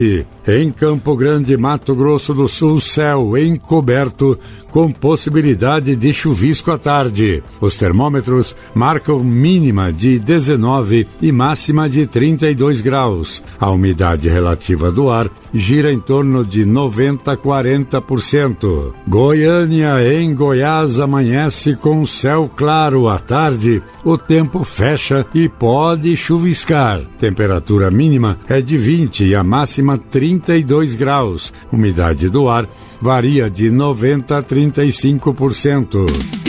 Em Campo Grande, Mato Grosso do Sul, céu encoberto com possibilidade de chuvisco à tarde. Os termômetros marcam mínima de 19 e máxima de 32 graus. A umidade relativa do ar gira em torno de 90 a 40%. Goiânia, em Goiás, amanhece com céu claro à tarde. O tempo fecha e pode chuviscar. Temperatura mínima é de 20 e a máxima 32 graus. Umidade do ar varia de 90 a 35%.